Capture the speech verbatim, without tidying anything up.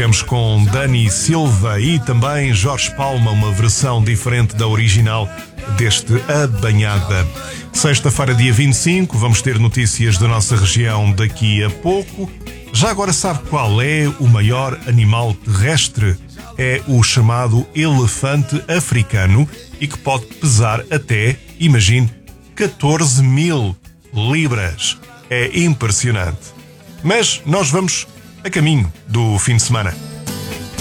Tivemos com Dani Silva e também Jorge Palma, uma versão diferente da original deste A Banhada. Sexta-feira, dia vinte e cinco, vamos ter notícias da nossa região daqui a pouco. Já agora sabe qual é o maior animal terrestre? É o chamado elefante africano e que pode pesar até, imagine, catorze mil libras. É impressionante. Mas nós vamos a caminho do fim de semana.